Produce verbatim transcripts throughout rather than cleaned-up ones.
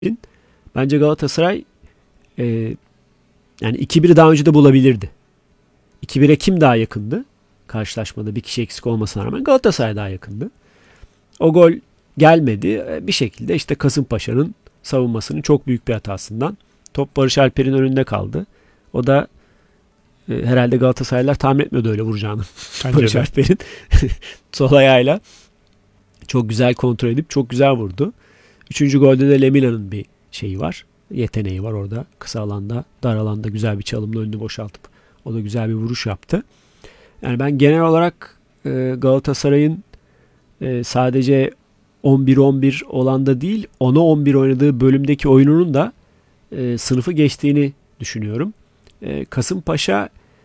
Bence Galatasaray e, yani iki biri daha önce de bulabilirdi. iki bire kim daha yakındı? Karşılaşmada bir kişi eksik olmasına rağmen Galatasaray daha yakındı. O gol gelmedi. Bir şekilde işte Kasımpaşa'nın savunmasının çok büyük bir hatasından top Barış Alper'in önünde kaldı. O da e, herhalde Galatasaraylılar tahmin etmiyordu öyle vuracağını. Barış Alper'in sol ayağıyla çok güzel kontrol edip çok güzel vurdu. Üçüncü golde de Lemina'nın bir şeyi var. Yeteneği var orada. Kısa alanda, dar alanda güzel bir çalımla önünü boşaltıp o da güzel bir vuruş yaptı. Yani ben genel olarak e, Galatasaray'ın e, sadece on bir on bir olanda değil ona on bir oynadığı bölümdeki oyununun da e, sınıfı geçtiğini düşünüyorum. E, Kasımpaşa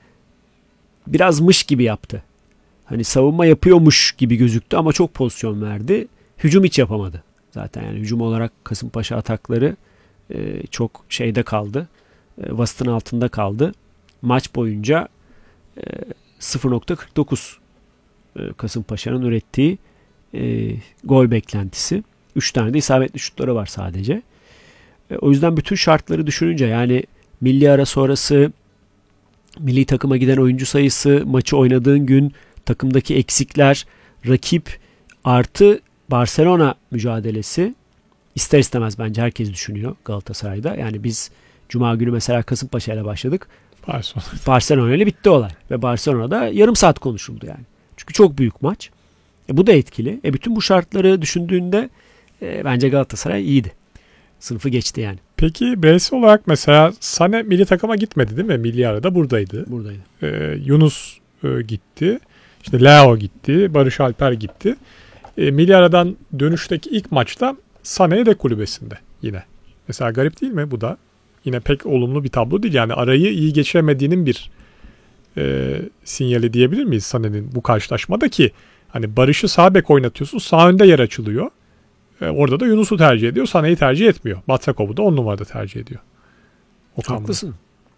biraz mış gibi yaptı. Hani savunma yapıyormuş gibi gözüktü ama çok pozisyon verdi. Hücum hiç yapamadı. Zaten yani hücum olarak Kasımpaşa atakları e, çok şeyde kaldı. E, vasıtın altında kaldı. Maç boyunca e, sıfır nokta kırk dokuz e, Kasımpaşa'nın ürettiği e, gol beklentisi. üç tane de isabetli şutları var sadece. E, o yüzden bütün şartları düşününce yani milli ara sonrası milli takıma giden oyuncu sayısı, maçı oynadığın gün, takımdaki eksikler, rakip artı Barcelona mücadelesi ister istemez bence herkes düşünüyor Galatasaray'da. Yani biz Cuma günü mesela Kasımpaşa ile başladık. Barcelona. Barcelona ile bitti olay. Ve Barcelona'da yarım saat konuşuldu yani. Çünkü çok büyük maç. E, bu da etkili. E, bütün bu şartları düşündüğünde e, bence Galatasaray iyiydi. Sınıfı geçti yani. Peki bireysel olarak mesela Sané milli takıma gitmedi değil mi? Milli arada buradaydı. Buradaydı. Ee, Yunus e, gitti. İşte Leo gitti. Barış Alper gitti. E, milli aradan dönüşteki ilk maçta Sané yedek kulübesinde yine. Mesela garip değil mi bu da? Yine pek olumlu bir tablo değil. Yani arayı iyi geçiremediğinin bir e, sinyali diyebilir miyiz Sané'nin bu karşılaşmada ki hani Barış'ı sağ bek oynatıyorsun. Sağ önde yer açılıyor. E, orada da Yunus'u tercih ediyor. Sané'yi tercih etmiyor. Batrakov'u da on numarada tercih ediyor. Okan Haklısın.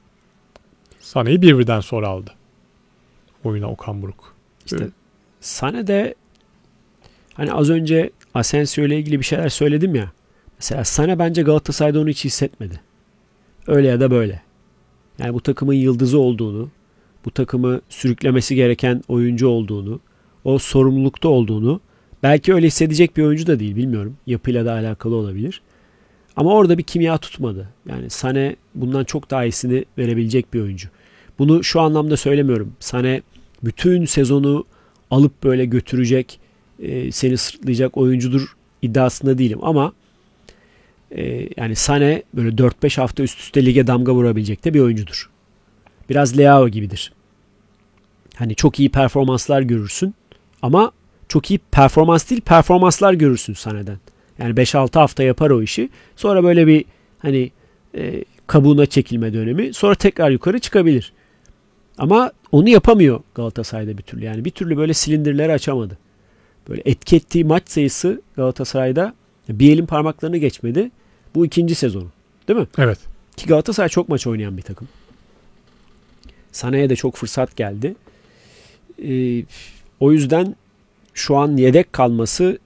Sané'yi bir birden sonra aldı. Oyuna Okan Buruk. İşte Evet. Sané de hani az önce Asensio ile ilgili bir şeyler söyledim ya. Mesela Sané bence Galatasaray'da onu hiç hissetmedi. Öyle ya da böyle. Yani bu takımın yıldızı olduğunu, bu takımı sürüklemesi gereken oyuncu olduğunu, o sorumlulukta olduğunu belki öyle hissedecek bir oyuncu da değil bilmiyorum. Yapıyla da alakalı olabilir. Ama orada bir kimya tutmadı. Yani Sané bundan çok daha iyisini verebilecek bir oyuncu. Bunu şu anlamda söylemiyorum. Sané bütün sezonu alıp böyle götürecek, e, seni sırtlayacak oyuncudur iddiasında değilim. Ama e, yani Sané böyle dört beş hafta üst üste lige damga vurabilecek de bir oyuncudur. Biraz Leao gibidir. Hani çok iyi performanslar görürsün ama çok iyi performans değil performanslar görürsün Sané'den. Yani beş altı hafta yapar o işi. Sonra böyle bir hani e, kabuğuna çekilme dönemi. Sonra tekrar yukarı çıkabilir. Ama onu yapamıyor Galatasaray'da bir türlü. Yani bir türlü böyle silindirleri açamadı. Böyle etki ettiği maç sayısı Galatasaray'da bir elin parmaklarını geçmedi. Bu ikinci sezonu. Değil mi? Evet. Ki Galatasaray çok maç oynayan bir takım. Sané'ye de çok fırsat geldi. Ee, o yüzden şu an yedek kalması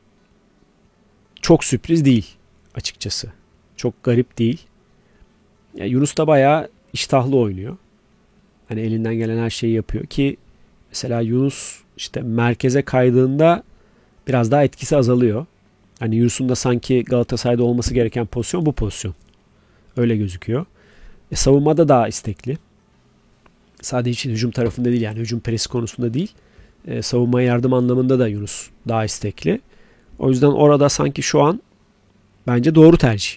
çok sürpriz değil açıkçası. Çok garip değil. Ya Yunus da bayağı iştahlı oynuyor. Hani elinden gelen her şeyi yapıyor ki mesela Yunus işte merkeze kaydığında biraz daha etkisi azalıyor. Hani Yunus'un da sanki Galatasaray'da olması gereken pozisyon bu pozisyon. Öyle gözüküyor. E, savunmada daha istekli. Sadece için hücum tarafında değil yani hücum presi konusunda değil. E, savunmaya yardım anlamında da Yunus daha istekli. O yüzden orada sanki şu an bence doğru tercih.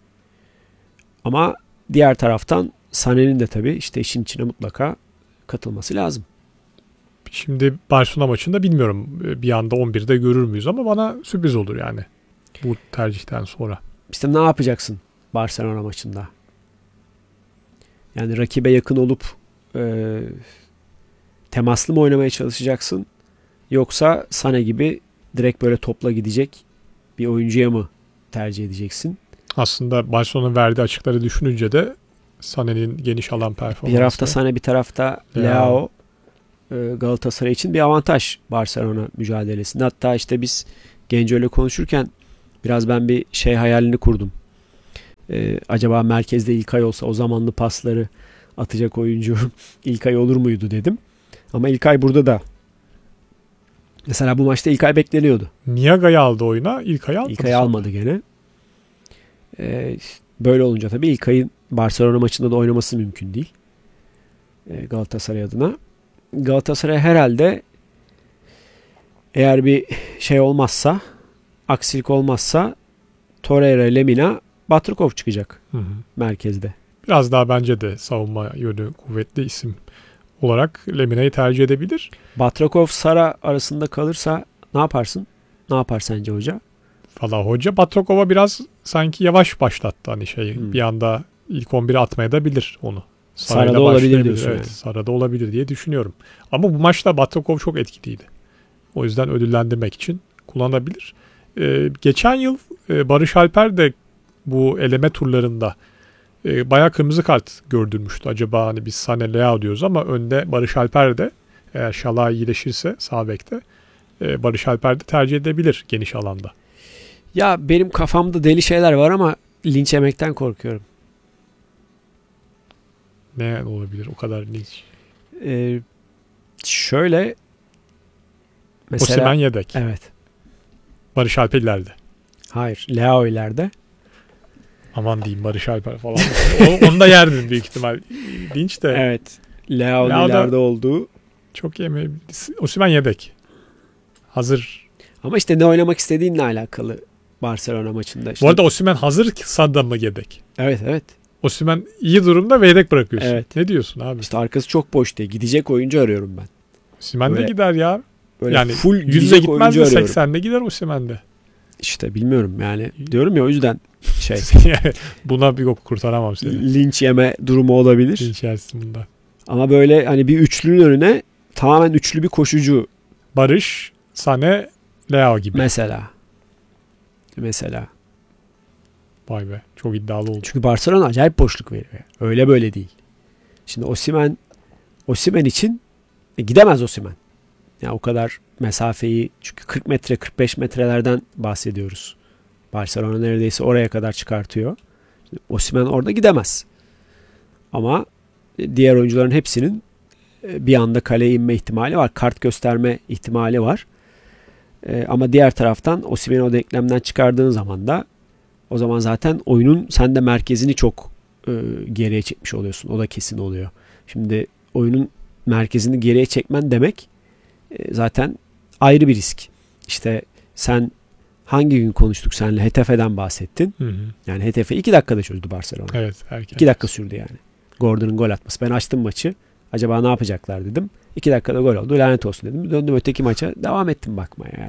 Ama diğer taraftan Sané'nin de tabii işte işin içine mutlaka katılması lazım. Şimdi Barcelona maçında bilmiyorum bir anda on birde görür müyüz ama bana sürpriz olur yani bu tercihten sonra. İşte ne yapacaksın Barcelona maçında? Yani rakibe yakın olup e, temaslı mı oynamaya çalışacaksın? Yoksa Sané gibi direkt böyle topla gidecek bir oyuncuya mı tercih edeceksin? Aslında Barcelona'nın verdiği açıkları düşününce de Sané'nin geniş alan performansı. Bir tarafta Sané bir tarafta Leao Galatasaray için bir avantaj Barcelona mücadelesinde. Hatta işte biz Genco'yla konuşurken biraz ben bir şey hayalini kurdum. Ee, acaba merkezde İlkay olsa o zamanlı pasları atacak oyuncu İlkay olur muydu dedim. Ama İlkay burada da. Mesela bu maçta İlkay bekleniyordu. Niaga'yı aldı oyuna. İlkay'ı almadı. İlkay'ı almadı gene. Ee, böyle olunca tabii İlkay'ın Barcelona maçında da oynaması mümkün değil. Ee, Galatasaray adına. Galatasaray herhalde eğer bir şey olmazsa, aksilik olmazsa Torreira, Lemina, Batrukov çıkacak Hı hı. merkezde. Biraz daha bence de savunma yönü kuvvetli isim olarak Lemina'yı tercih edebilir. Batrukov, Sara arasında kalırsa ne yaparsın? Ne yapar sence hoca? Valla hoca Batrakov'a biraz sanki yavaş başlattı. Hani şey Hmm. bir anda ilk on bire atmaya da bilir onu. Sara'da Sara'yla olabilir başlayabilir. diyorsun Evet, yani. Sara'da olabilir diye düşünüyorum. Ama bu maçta Batrakov çok etkiliydi. O yüzden ödüllendirmek için kullanabilir. Ee, geçen yıl e, Barış Alper de bu eleme turlarında e, bayağı kırmızı kart gördürmüştü. Acaba hani biz Sané Leao diyoruz ama önde Barış Alper de eğer Şalay iyileşirse sağ bekte e, Barış Alper de tercih edebilir geniş alanda. Ya benim kafamda deli şeyler var ama linç yemekten korkuyorum. Ne olabilir o kadar linç? Ee, şöyle mesela Osimhen yedek. evet. Barış Alper ileride. Hayır. Leao ileride. Aman diyeyim Barış Alper falan. O- Onu da yerdin büyük ihtimal. Linç de Evet. Leao'nun Leao da- ileride olduğu. çok yemeyebilir. Osimhen yedek. Hazır. Ama işte ne oynamak istediğinle alakalı Barcelona maçında. İşte. Bu arada Osimhen hazır da mı yedek? Evet evet. Osimhen iyi durumda ve yedek bırakıyorsun. Evet. Ne diyorsun abi? İşte arkası çok boş diye. Gidecek oyuncu arıyorum ben. Osimhen de böyle- gider ya. Böyle Yani full yüzde gidecek gitmez oyuncu de arıyorum. seksende gider Osimhen de. İşte bilmiyorum yani. Diyorum ya o yüzden şey Buna bir kurtaramam seni. linç yeme durumu olabilir. Linç yersin bundan. Ama böyle hani bir üçlünün önüne tamamen üçlü bir koşucu Barış, Sané, Leao gibi. mesela. Mesela. Vay be. Çok iddialı oldu. Çünkü Barcelona acayip boşluk veriyor. Öyle böyle değil. Şimdi Osimhen Osimhen için e, gidemez Osimhen. Yani o kadar mesafeyi çünkü kırk metre kırk beş metrelerden bahsediyoruz. Barcelona neredeyse oraya kadar çıkartıyor. Şimdi Osimhen orada gidemez. Ama e, diğer oyuncuların hepsinin e, bir anda kaleye inme ihtimali var. Kart gösterme ihtimali var. E, ama diğer taraftan Osimhen'i o denklemden çıkardığın zaman da o zaman zaten oyunun sen de merkezini çok e, geriye çekmiş oluyorsun. O da kesin oluyor. Şimdi oyunun merkezini geriye çekmen demek e, zaten ayrı bir risk. İşte sen hangi gün konuştuk seninle? Hetefe'den bahsettin. Hı hı. Yani Hetefe iki dakikada çözdü Barcelona. Evet. Erken. iki dakika sürdü yani. Gordon'un gol atması. Ben açtım maçı. Acaba ne yapacaklar dedim. iki dakikada gol oldu. Lanet olsun dedim. Döndüm öteki maça. Devam ettim bakmaya yani.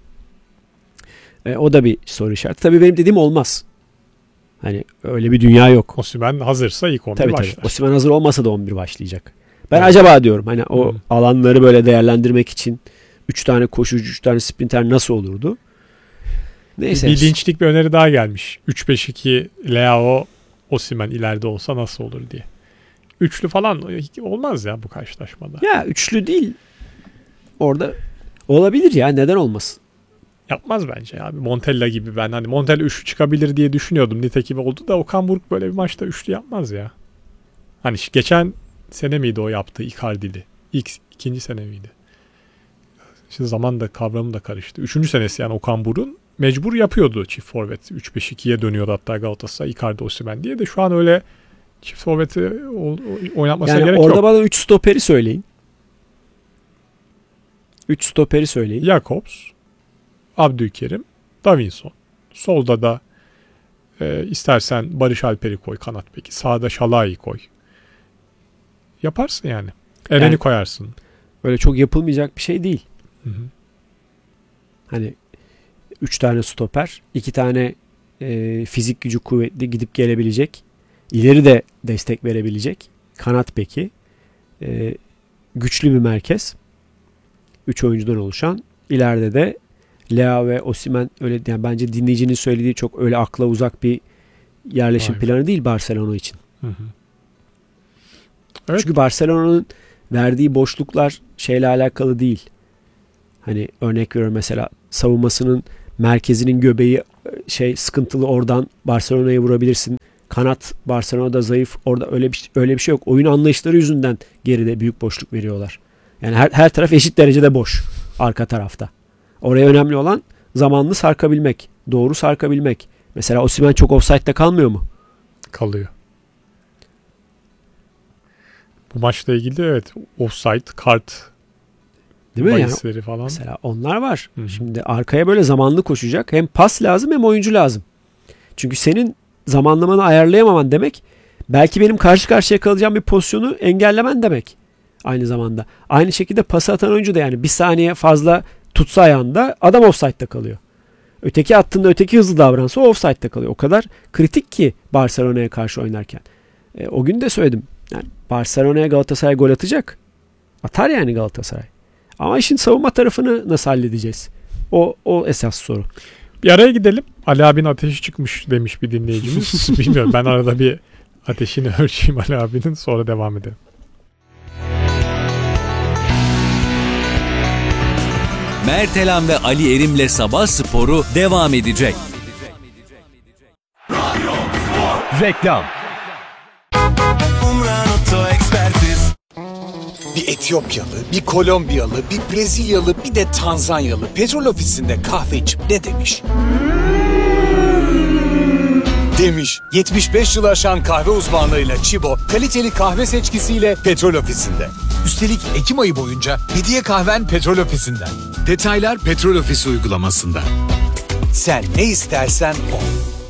E, o da bir soru işareti. Tabii benim dediğim olmaz. Hani öyle bir dünya yok. Osimhen hazırsa ilk on bir Tabii başlar. tabii. Osimhen hazır olmasa da on bir başlayacak. Ben Evet. acaba diyorum hani o Hı. alanları böyle değerlendirmek için üç tane koşucu, üç tane sprinter nasıl olurdu? Neyse. Bir linçlik bir öneri daha gelmiş. üç beş iki Leao, Osimhen ileride olsa nasıl olur diye. Üçlü falan olmaz ya bu karşılaşmada. Ya üçlü değil. Orada olabilir ya. Neden olmasın? Yapmaz bence abi. Montella gibi ben hani Montella üçlü çıkabilir diye düşünüyordum. Nitekim oldu da Okan Buruk böyle bir maçta üçlü yapmaz ya. Hani geçen sene miydi o yaptığı Icardi'li? İlk, ikinci sene miydi? Şimdi zaman da kavramı da karıştı. Üçüncü senesi yani Okan Buruk'un mecbur yapıyordu çift forvet. üç beş ikiye dönüyordu hatta Galatasaray Icardi Osimhen diye de şu an öyle çift forveti oynatmasına Yani gerek orada yok. bana üç stoperi söyleyin. üç stoperi söyleyin. Jakobs, Abdülkerim, Davinson. Solda da e, istersen Barış Alper'i koy kanat beki. Sağda Şalai'yi koy. Yaparsın yani. Eren'i Yani- koyarsın. Öyle çok yapılmayacak bir şey değil. Hı hı. Hani üç tane stoper, iki tane e, fizik gücü kuvvetli gidip gelebilecek, ileri de destek verebilecek kanat beki, e, güçlü bir merkez, üç oyuncudan oluşan, ileride de Leao ve Osimhen öyle yani bence dinleyicinin söylediği çok öyle akla uzak bir yerleşim Aynen. planı değil Barcelona için. Hı hı. Evet. Çünkü Barcelona'nın verdiği boşluklar şeyle alakalı değil. Hani örnek veriyorum mesela savunmasının merkezinin göbeği şey sıkıntılı oradan Barcelona'ya vurabilirsin. kanat Barcelona'da zayıf. Orada öyle bir öyle bir şey yok. Oyun anlayışları yüzünden geride büyük boşluk veriyorlar. Yani her her taraf eşit derecede boş arka tarafta. Oraya önemli olan zamanlı sarkabilmek, doğru sarkabilmek. Mesela Osimhen çok offside'de kalmıyor mu? Kalıyor. Bu maçla ilgili de evet offside, kart, değil mi? bahisleri Yani, falan. mesela onlar var. Hı-hı. Şimdi arkaya böyle zamanlı koşacak. Hem pas lazım hem oyuncu lazım. Çünkü senin zamanlamanı ayarlayamaman demek belki benim karşı karşıya kalacağım bir pozisyonu engellemen demek. Aynı zamanda. Aynı şekilde pas atan oyuncu da yani bir saniye fazla tutsa ayağında adam offside'da kalıyor. Öteki attığında öteki hızlı davransa o offside'da kalıyor. O kadar kritik ki Barcelona'ya karşı oynarken. E, o gün de söyledim. Yani Barcelona'ya Galatasaray gol atacak. Atar yani Galatasaray. Ama işin savunma tarafını nasıl halledeceğiz? O, o esas soru. Bir araya gidelim. Ali abinin ateşi çıkmış demiş bir dinleyicimiz. Bilmiyorum, ben arada bir ateşini ölçeyim Ali abinin, sonra devam edelim. Mertelen ve Ali Erim'le Sabah Sporu devam edecek. Reklam. Bir Etiyopyalı, bir Kolombiyalı, bir Brezilyalı, bir de Tanzanyalı petrol ofisinde kahve içip ne demiş? Demiş. yetmiş beş yıl aşan kahve uzmanlığıyla Çibo, kaliteli kahve seçkisiyle petrol ofisinde. Üstelik Ekim ayı boyunca hediye kahven petrol ofisinden. Detaylar petrol ofisi uygulamasında. Sen ne istersen o.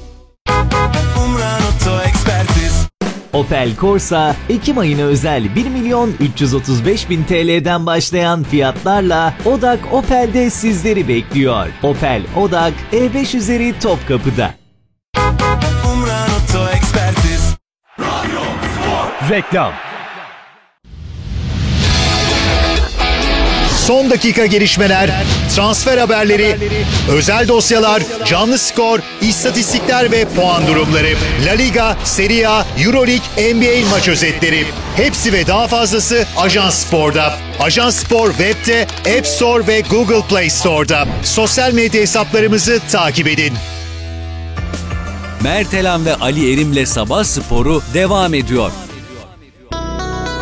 Opel Corsa, Ekim ayına özel bir milyon üç yüz otuz beş bin T L'den başlayan fiyatlarla Odak Opel'de sizleri bekliyor. Opel Odak E beş üzeri Topkapı'da. Reklam. Son dakika gelişmeler, transfer haberleri, özel dosyalar, canlı skor, istatistikler ve puan durumları, La Liga, Serie A, Euroleague, N B A maç özetleri. Hepsi ve daha fazlası Ajans Spor'da. Ajans Spor web'de, App Store ve Google Play Store'da. Sosyal medya hesaplarımızı takip edin. Mertelen ve Ali Erim'le Sabah Sporu devam ediyor.